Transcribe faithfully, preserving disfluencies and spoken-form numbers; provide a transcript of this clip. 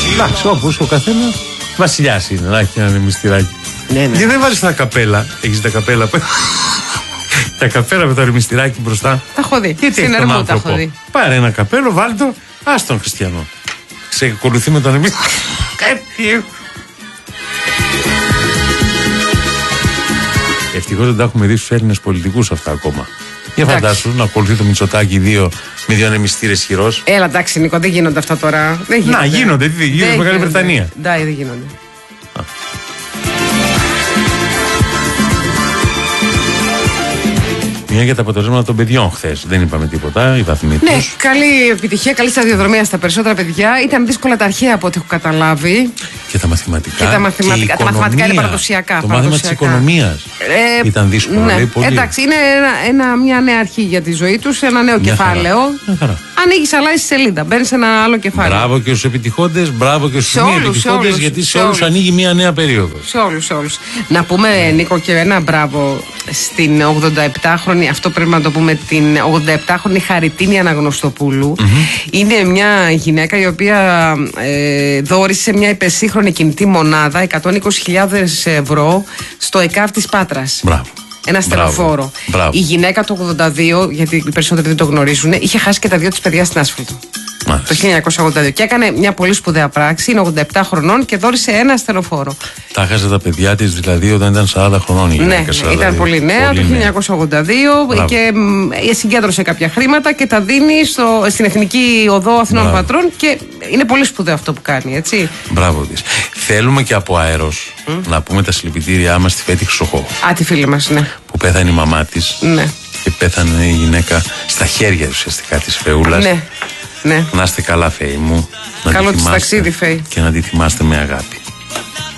Εντάξει, όπως ο καθένα βασιλιάς είναι, να έχει ένα ρεμιστηράκι. Ναι, ναι. Γιατί δεν βάζεις τα καπέλα, έχεις τα καπέλα που. Τα καπέλα με το ρεμιστηράκι μπροστά. Τα έχω δει. Γιατί στην Ερμού τα έχω δει. Πάρε ένα καπέλο, βάλει το, ας τον χριστιανό. Ξεκολουθεί με τον ρεμιστηράκι. Ευτυχώς δεν τα έχουμε δει στους Έλληνες πολιτικούς αυτά ακόμα. Για φαντάσου να ακολουθεί το Μητσοτάκη δύο με δύο ανεμιστήρες χειρός. Έλα, εντάξει, Νίκο, δεν γίνονται αυτά τώρα. Δεν γίνονται. Να γίνονται, τι δεν γίνονται στη Μεγάλη Βρετανία. Ναι, δεν γίνονται. Μια για τα αποτελέσματα των παιδιών χθες. Δεν είπαμε τίποτα, οι βαθμοί τους. Ναι, καλή επιτυχία, καλή σταδιοδρομία στα περισσότερα παιδιά. Ήταν δύσκολα τα αρχαία από ό,τι έχω καταλάβει. Και τα μαθηματικά. Και τα μαθηματικά, και τα μαθηματικά είναι παραδοσιακά. Το μάθημα της οικονομίας ε, ήταν δύσκολο, ναι. λέει πολύ. Εντάξει, είναι ένα, ένα, μια νέα αρχή για τη ζωή τους, ένα νέο μια κεφάλαιο. Ανοίγεις, αλλάζεις σελίδα, μπαίνεις σε ένα άλλο κεφάλαιο. Μπράβο και στους επιτυχόντες, μπράβο και στους μη επιτυχόντες, γιατί σε, σε όλους ανοίγει μια νέα περίοδος. Σε όλους, σε όλους. Να πούμε, Νίκο, και ένα μπράβο στην ογδονταεπτάχρονη, αυτό πρέπει να το πούμε, την ογδονταεπτάχρονη Χαριτίνη Αναγνωστοπούλου. Mm-hmm. Είναι μια γυναίκα η οποία ε, δώρισε μια υπερσύγχρονη κινητή μονάδα εκατόν είκοσι χιλιάδες ευρώ στο ΕΚΑΒ της Πάτρας. Μπράβο. Ένα στενοφόρο. Μπράβο. Η γυναίκα το ογδόντα δύο, γιατί οι περισσότεροι δεν το γνωρίζουν, είχε χάσει και τα δύο της παιδιά στην άσφαλτο. Μάλιστα. Το χίλια εννιακόσια ογδόντα δύο. Και έκανε μια πολύ σπουδαία πράξη. Είναι ογδόντα επτά χρονών και δώρισε ένα ασθενοφόρο. Τα χάσε τα παιδιά της δηλαδή όταν ήταν σαράντα χρονών. Η ναι, σαράντα δύο. Ήταν πολύ νέα πολύ το χίλια εννιακόσια ογδόντα δύο. Μπράβο. Και μ, συγκέντρωσε κάποια χρήματα και τα δίνει στο, στην Εθνική Οδό Αθηνών Μπράβο. Πατρών. Και είναι πολύ σπουδαίο αυτό που κάνει, έτσι. Μπράβο της. Θέλουμε και από αέρος mm. να πούμε τα συλληπιτήριά μας στη Φέτη Χρυσοχώου. Α, τη φίλη μας, ναι. Που πέθανε η μαμά της. Ναι. Και πέθανε η γυναίκα στα χέρια ουσιαστικά της Φεούλας. Ναι. Ναι. Να είστε καλά, Φέη μου. Καλό της ταξίδι, Φέη. Και να τη θυμάστε με αγάπη.